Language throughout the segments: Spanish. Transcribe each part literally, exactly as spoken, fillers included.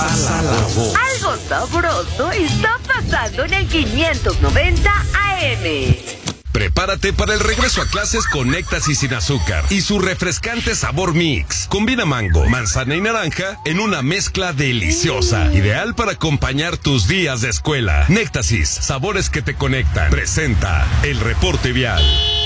Pasa la voz. Algo sabroso está pasando en el quinientos noventa A M. Prepárate para el regreso a clases con Éxtasis sin azúcar y su refrescante sabor mix. Combina mango, manzana y naranja en una mezcla deliciosa, ideal para acompañar tus días de escuela. Éxtasis, sabores que te conectan. Presenta el reporte vial.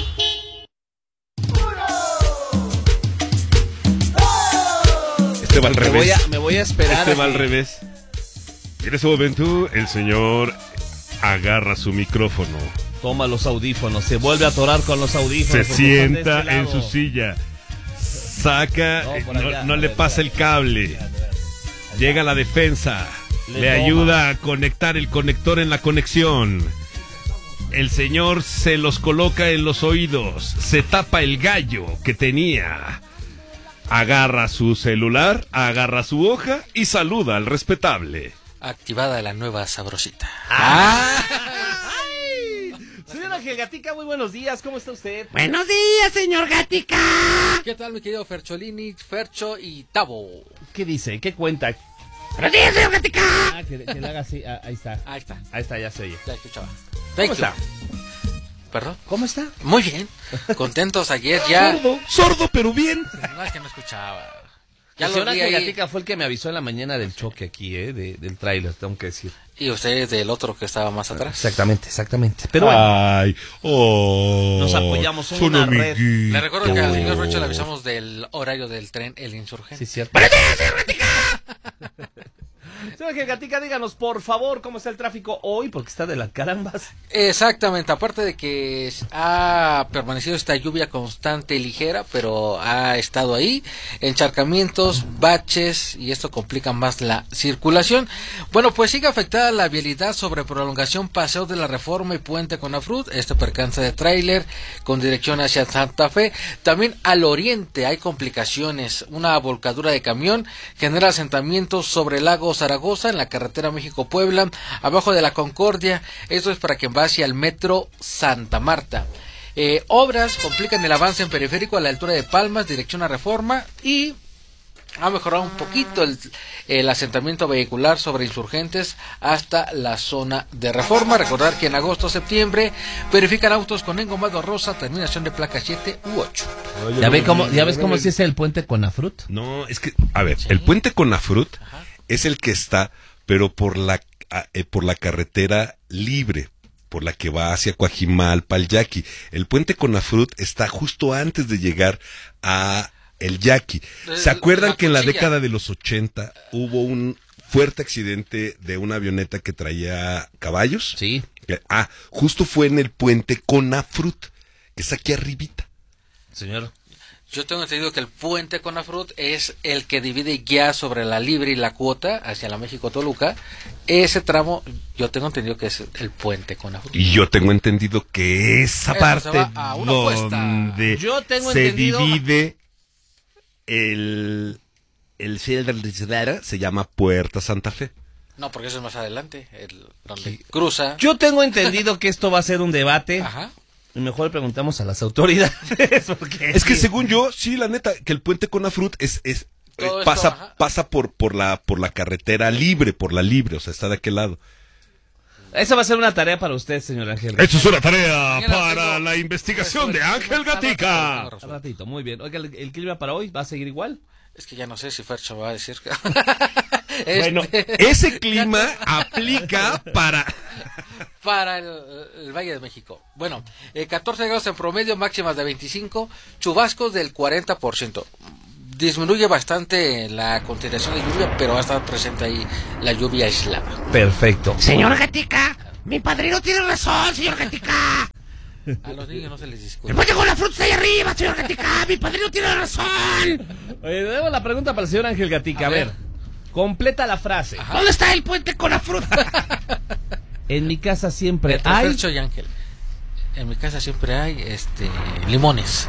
Este va al revés. Me voy a, me voy a esperar. Este a va que... al revés. En ese momento, el señor agarra su micrófono. Toma los audífonos, se vuelve a atorar con los audífonos. Se sienta este en su silla. Saca, no, no, allá, no le ver, pasa el cable. Llega a la defensa. Le, le ayuda a conectar el conector en la conexión. El señor se los coloca en los oídos. Se tapa el gallo que tenía. Agarra su celular, agarra su hoja y saluda al respetable. Activada la nueva sabrosita. ¡Ah! Señor Ángel Gatica, muy buenos días, ¿cómo está usted? Buenos días, señor Gatica. ¿Qué tal, mi querido Fercholini, Fercho y Tavo? ¿Qué dice? ¿Qué cuenta? Buenos días, señor Gatica. Ah, que, que le haga así, ah, ahí está. Ahí está. Ahí está, ya se oye. Ya escuchaba. ¿Cómo está? ¿Perdón? ¿Cómo está? Muy bien. Contentos ayer ya. Sordo, sordo, pero bien. No, es que no escuchaba. Ya el señor Ángel Gatica fue el que me avisó en la mañana del choque aquí, eh, de, del tráiler, tengo que decir. Y usted del otro que estaba más atrás. Exactamente, exactamente. Pero bueno, ay, oh, nos apoyamos en una red. Le recuerdo que al señor Fercho le avisamos del horario del tren El Insurgente. Sí, cierto. ¡Buenos días, señor Gatica! Señor Ángel Gatica, díganos por favor cómo está el tráfico hoy, porque está de las carambas. Exactamente, aparte de que ha permanecido esta lluvia constante y ligera, pero ha estado ahí, encharcamientos, baches, y esto complica más la circulación. Bueno, pues sigue afectada la vialidad sobre prolongación Paseo de la Reforma y Puente Conafrut, este percance de tráiler con dirección hacia Santa Fe. También al oriente hay complicaciones, una volcadura de camión genera asentamientos sobre el lago Zaragoza en la carretera México-Puebla, abajo de la Concordia. Esto es para quien va hacia el metro Santa Marta. Eh, obras complican el avance en periférico a la altura de Palmas, dirección a Reforma, y ha mejorado un poquito el, el asentamiento vehicular sobre Insurgentes hasta la zona de Reforma. Recordar que en agosto-septiembre verifican autos con engomado rosa, terminación de placa siete u ocho. ¿Ya, ve cómo, ¿Ya ves cómo se dice el puente Conafrut? No, es que, a ver, sí. El puente Conafrut Ajá. es el que está, pero por la, eh, por la carretera libre, por la que va hacia Coajimal, Palyaqui. El puente Conafrut está justo antes de llegar a el Yaqui. ¿Se acuerdan que en la década de los ochenta hubo un fuerte accidente de una avioneta que traía caballos? Sí. Ah, justo fue en el puente Conafrut, que es aquí arribita. Señor. Yo tengo entendido que el puente Conafrut es el que divide ya sobre la Libre y la Cuota hacia la México-Toluca. Ese tramo, yo tengo entendido que es el puente Conafrut. Y yo tengo entendido que esa Eso parte donde yo tengo se entendido... divide el el cielo se llama Puerta Santa Fe. No, porque eso es más adelante, el, donde cruza. Yo tengo entendido que esto va a ser un debate. Ajá. Y mejor le preguntamos a las autoridades. Porque es que según yo, sí, la neta, que el puente Conafrut es, es eh, pasa, esto, pasa por, por la, por la carretera libre, por la libre, o sea, está de aquel lado. Esa va a ser una tarea para usted, señor Ángel. Eso es una tarea para la investigación de Ángel Gatica. Un ratito, muy bien. Oiga, ¿el, el clima para hoy va a seguir igual? Es que ya no sé si Fercho va a decir. Bueno, ese clima aplica para... para el, el Valle de México. Bueno, eh, catorce grados en promedio, máximas de veinticinco, chubascos del cuarenta por ciento. Disminuye bastante la continuación de lluvia, pero va a estar presente ahí la lluvia aislada. Perfecto. Señor Gatica, mi padrino tiene razón, señor Gatica. A los niños no se les discute. El puente con la fruta está ahí arriba, señor Gatica. Mi padrino tiene razón. Oye, debo la pregunta para el señor Ángel Gatica. A, a ver. ver, completa la frase. Ajá. ¿Dónde está el puente con la fruta? En mi casa siempre Entre hay... Fercho y Ángel. En mi casa siempre hay este limones.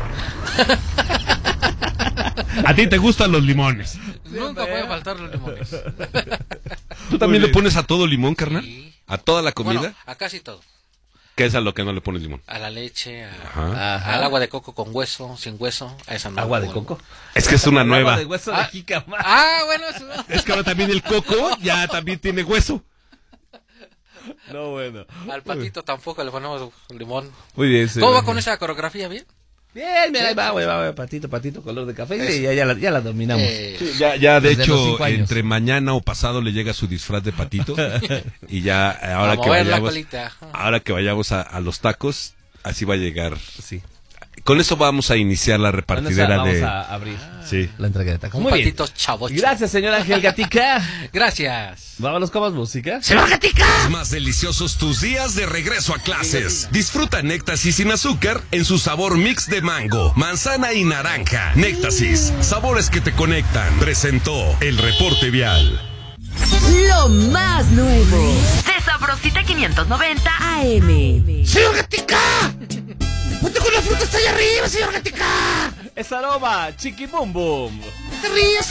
¿A ti te gustan los limones? Nunca pueden faltar los limones. ¿Tú también le pones a todo limón, carnal? Sí. ¿A toda la comida? Bueno, a casi todo. ¿Qué es a lo que no le pones limón? A la leche, a- Ajá. Ajá. al agua de coco con hueso, sin hueso, a esa no. Agua de no. coco. Es que es una El nueva. agua de hueso de Ah. jícama. Ah, bueno, eso. Es que ahora también el coco ya también tiene hueso. No, bueno. Al patito tampoco le ponemos limón. Muy bien, ¿Cómo va con esa coreografía? ¿Bien? Bien, mira, ahí va, güey, va, güey, patito, patito, color de café. Y ya, ya, la, ya la dominamos. Eh, Ya, ya de Desde los hecho, cinco años. entre mañana o pasado le llega su disfraz de patito. Y ya, ahora a que mover la vayamos, colita. ahora que vayamos a, a los tacos, así va a llegar. Sí. Con eso vamos a iniciar la repartidera Vamos de. a abrir Sí. la entrega de tacos. Un Muy bien. patito chavocho. Gracias, señor Ángel Gatica. Gracias. Vámonos con más música. Señor Gatica. Más deliciosos tus días de regreso a clases. Disfruta Néctasis sin azúcar en su sabor mix de mango, manzana y naranja. Néctasis, sabores que te conectan. Presentó el reporte vial. Lo más nuevo de Sabrosita quinientos noventa A M. Señor Gatica. Ponte con la fruta hasta allá arriba, señor Gatica. Es aroma, chiqui bum bum. Te ríes.